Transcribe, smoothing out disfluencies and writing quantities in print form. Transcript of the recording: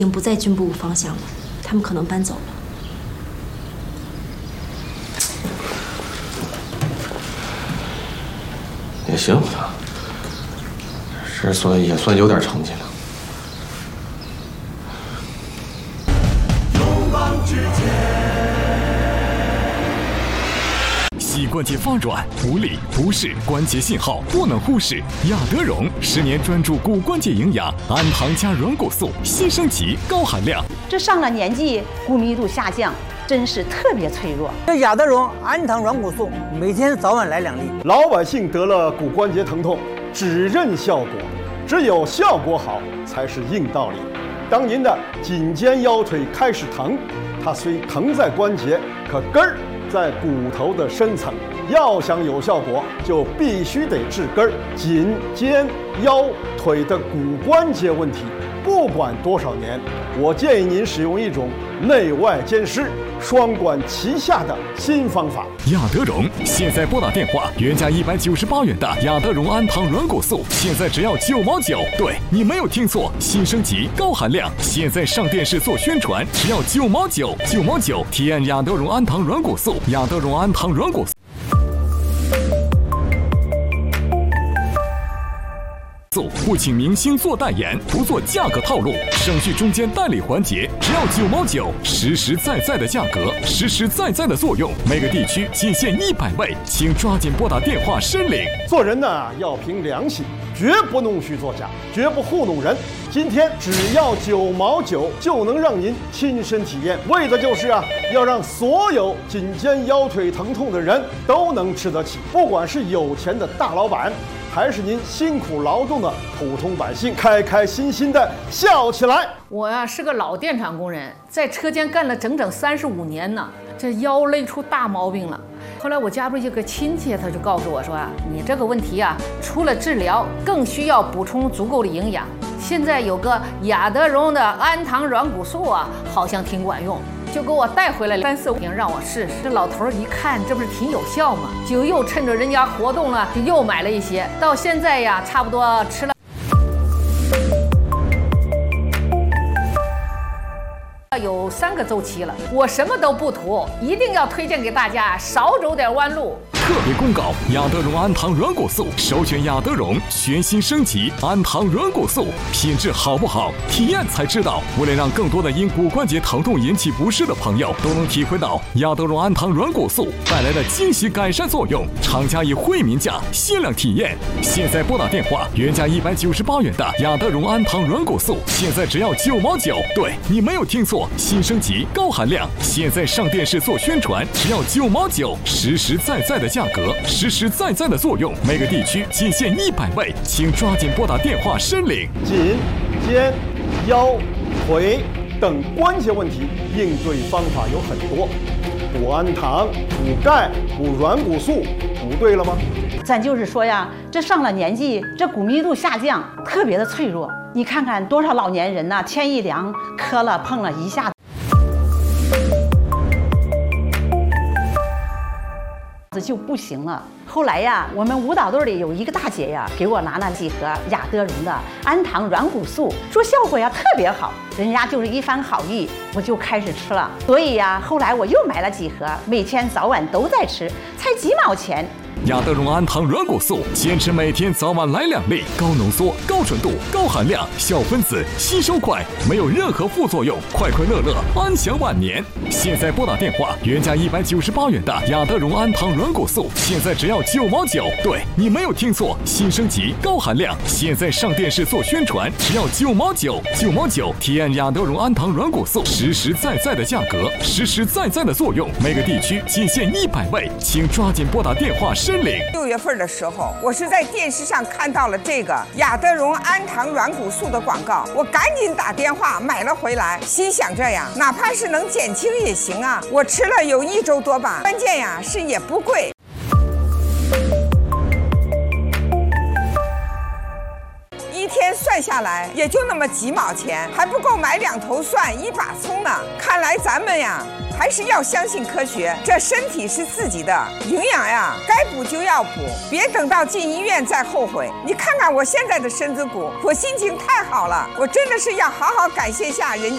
已经不在军部方向了，他们可能搬走了。 也行，也算有点成绩了。 膝关节发软、无力、不适、关节信号不能忽视。亚德荣10年专注骨关节营养，氨糖加软骨素，新升级高含量。 这上了年纪，骨密度下降，真是特别脆弱。 这亚德荣氨糖软骨素，每天早晚来2粒。 老百姓得了骨关节疼痛，只认效果，只有效果好才是硬道理。当您的颈肩腰腿开始疼，它虽疼在关节，可根儿在骨头的深层。要想有效果，就必须得治根儿。颈肩腰腿的骨关节问题，不管多少年，我建议您使用一种内外兼施、双管齐下的新方法。 亚德荣现在拨打电话，原价198元的亚德荣氨糖软骨素，现在只要9毛9。对，你没有听错，新升级高含量，现在上电视做宣传，只要9毛9，9毛9。体验亚德荣氨糖软骨素，亚德荣氨糖软骨素。不请明星做代言，不做价格套路，省去中间代理环节，只要9毛9，实实在在的价格，实实在在的作用，每个地区仅限100位，请抓紧拨打电话申领。 做人呢要凭良心，绝不弄虚作假，绝不糊弄人。今天只要9毛9就能让您亲身体验，为的就是要让所有颈肩腰腿疼痛的人都能吃得起，不管是有钱的大老板，还是您辛苦劳动的普通百姓，开开心心的笑起来。 我是个老电厂工人，在车间干了整整35年呢，这腰累出大毛病了。后来我家里一个亲戚，他就告诉我说你这个问题除了治疗，更需要补充足够的营养。现在有个亚德荣的氨糖软骨素好像挺管用，就给我带回来了3、4瓶让我试试。这老头一看，这不是挺有效吗？就又趁着人家活动了，就又买了一些。到现在差不多吃了有3个周期了，我什么都不图，一定要推荐给大家，少走点弯路。 特别公告：亚德荣氨糖软骨素，首选亚德荣全新升级氨糖软骨素，品质好不好，体验才知道。为了让更多的因骨关节疼痛引起不适的朋友都能体会到亚德荣氨糖软骨素带来的惊喜改善作用，厂家以惠民价限量体验。现在拨打电话，原价198元的亚德荣氨糖软骨素，现在只要9毛9。对，你没有听错，新升级高含量，现在上电视做宣传，只要9毛9，实实在在的价格，实实在在的作用，每个地区仅限100位，请抓紧拨打电话申领。 颈、肩、腰、腿等关节问题应对方法有很多，补氨糖、补钙、补软骨素，补对了吗？ 咱就是说这上了年纪，这骨密度下降，特别的脆弱。你看看多少老年人天一凉，磕了碰了一下子就不行了。后来我们舞蹈队里有一个大姐给我拿了几盒亚德荣的氨糖软骨素，说效果特别好，人家就是一番好意，我就开始吃了。所以后来我又买了几盒，每天早晚都在吃，才几毛钱。 亚德荣氨糖软骨素，坚持每天早晚来2粒，高浓缩、高纯度、高含量，小分子，吸收快，没有任何副作用，快快乐乐，安享晚年。现在拨打电话，原价198元的亚德荣氨糖软骨素，现在只要9毛9。对，你没有听错，新升级高含量，现在上电视做宣传，只要9毛9，9毛9。体验亚德荣氨糖软骨素，实实在在的价格，实实在在的作用，每个地区仅限100位，请抓紧拨打电话申领。 6月份的时候，我是在电视上看到了这个亚德荣氨糖软骨素的广告，我赶紧打电话买了回来，心想着哪怕是能减轻也行我吃了有1周多吧，关键是也不贵。一天算下来也就那么几毛钱，还不够买2头蒜、1把葱呢。看来咱们还是要相信科学，这身体是自己的，营养该补就要补，别等到进医院再后悔。你看看我现在的身子骨，我心情太好了，我真的是要好好感谢一下人。